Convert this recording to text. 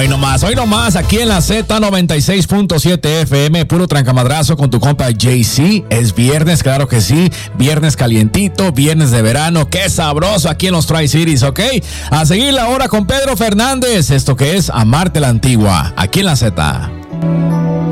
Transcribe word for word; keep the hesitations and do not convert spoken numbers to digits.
Hoy nomás, hoy nomás, aquí en la Z noventa y seis punto siete F M, puro trancamadrazo con tu compa Jay-Z. Es viernes, claro que sí, viernes calientito, viernes de verano, qué sabroso aquí en los Tri-Cities, ¿ok? A seguir la hora con Pedro Fernández, esto que es Amarte la Antigua, aquí en la Z.